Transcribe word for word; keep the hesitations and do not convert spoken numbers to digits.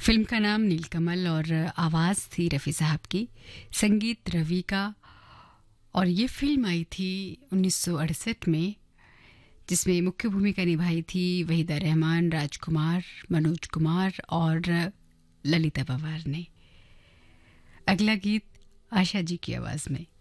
Film का नाम नीलकमल और आवाज़ थी रफ़ी साहब की, संगीत रवि का। और ये फिल्म आई थी उन्नीस सौ अड़सठ में, जिसमें मुख्य भूमिका निभाई थी वहीदा रहमान, राजकुमार, मनोज कुमार और ललिता पवार ने। अगला गीत आशा जी की आवाज़ में।